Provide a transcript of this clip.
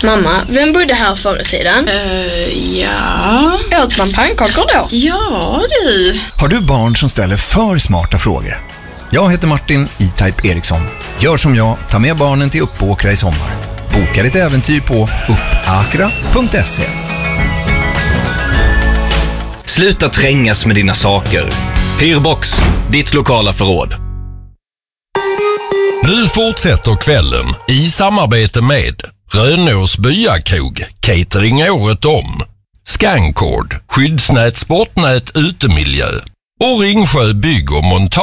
Mamma, vem bodde här förr i tiden? Ja. Åt man pannkakor då? Ja, du. Har du barn som ställer för smarta frågor? Jag heter Martin E-Type Eriksson. Gör som jag, ta med barnen till Uppåkra i sommar. Boka ditt äventyr på uppakra.se. Sluta trängas med dina saker. Hyrbox, ditt lokala förråd. Nu fortsätter kvällen i samarbete med Rönås Byakrog, catering året om, Scancord, skyddsnät, sportnät, utemiljö och Ringsjö bygg och montage.